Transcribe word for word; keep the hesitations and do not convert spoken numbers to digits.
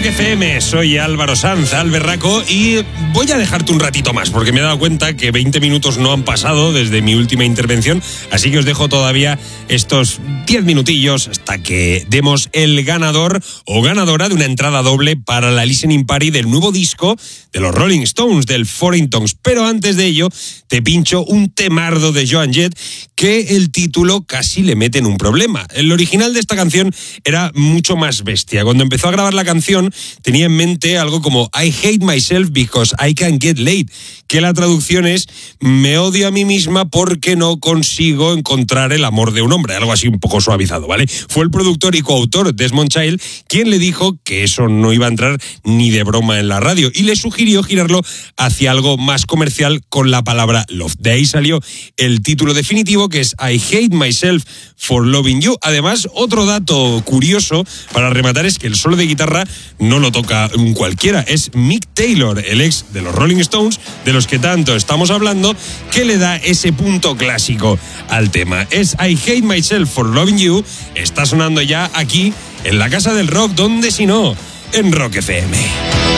Rock F M, soy Álvaro Sanz, Alberraco, y voy a dejarte un ratito más, porque me he dado cuenta que veinte minutos no han pasado desde mi última intervención, así que os dejo todavía estos diez minutillos hasta que demos el ganador o ganadora de una entrada doble para la listening party del nuevo disco de los Rolling Stones, del Foreign Tongues. Pero antes de ello, te pincho un temardo de Joan Jett que el título casi le mete en un problema. El original de esta canción era mucho más bestia. Cuando empezó a grabar la canción tenía en mente algo como I hate myself because I can't get laid, que la traducción es me odio a mí misma porque no consigo encontrar el amor de un hombre, algo así un poco suavizado, ¿vale? Fue el productor y coautor Desmond Child quien le dijo que eso no iba a entrar ni de broma en la radio y le sugirió girarlo hacia algo más comercial con la palabra love. De ahí salió el título definitivo, que es I hate myself for loving you. Además, otro dato curioso para rematar es que el solo de guitarra no lo toca un cualquiera, es Mick Taylor, el ex de los Rolling Stones, de los que tanto estamos hablando, que le da ese punto clásico al tema. Es I hate myself for loving you, está sonando ya aquí en la Casa del Rock, donde si no, en Rock F M.